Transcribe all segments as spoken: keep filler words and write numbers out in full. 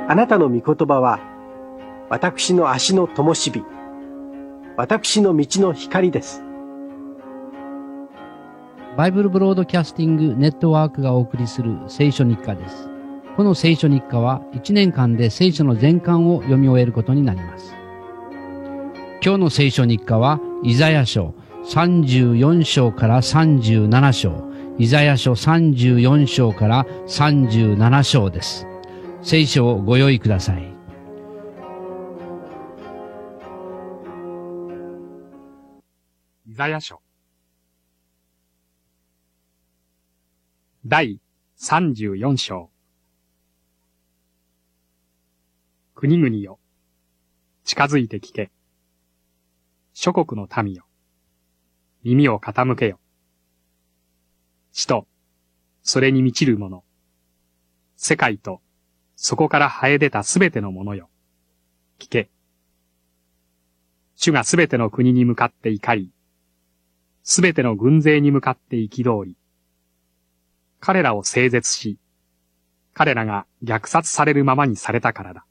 あなたの御言葉は、私の足の灯火、私の道の光です。 バイブルブロードキャスティングネットワークがお送りする聖書日課です。この聖書日課はいちねんかんで聖書の全巻を読み終えることになります。今日の聖書日課はイザヤ書さんじゅうよん章からさんじゅうなな章、イザヤ書さんじゅうよん章からさんじゅうなな章です。聖書をご用意ください。 イザヤ書第さんじゅうよん章。国々よ、近づいて聞け。諸国の民よ、耳を傾けよ。地と、それに満ちるもの、世界と、そこから生え出たすべてのものよ、聞け。主がすべての国に向かって怒り、すべての軍勢に向かって憤り、彼らを整絶し、彼らが虐殺されるままにされたからだ。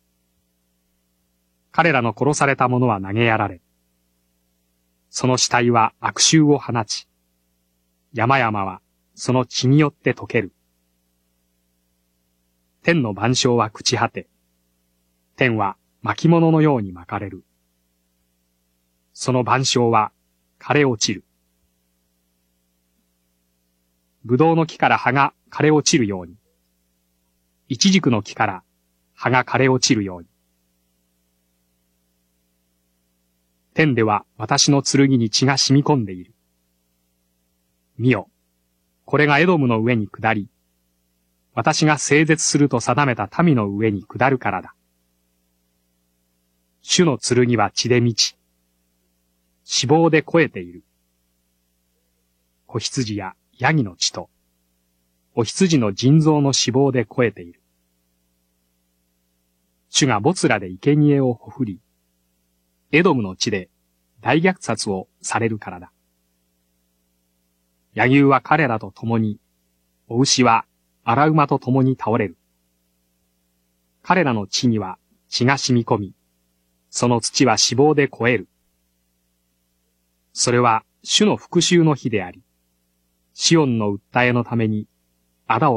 彼らの殺された者は投げやられ、その死体は悪臭を放ち、山々はその血によって溶ける。天の万象は朽ち果て、天は巻物のように巻かれる。その万象は枯れ落ちる。ぶどうの木から葉が枯れ落ちるように、イチジクの木から葉が枯れ落ちるように。天では私の剣に血が染み込んでいる。見よ、これがエドムの上に下り、私が整絶すると定めた民の上に下るからだ。主の剣は血で満ち、脂肪で肥えている。子羊やヤギの血と、お羊の腎臓の脂肪で肥えている。主がボツラで生贄をほふり、エドムの地で大虐殺をされるからだ。野牛は彼らと共に、お牛は荒馬と共に倒れる。彼らの地には血が染み込み、その土は脂肪で肥える。それは主の復讐の日であり、シオンの訴えのために、仇を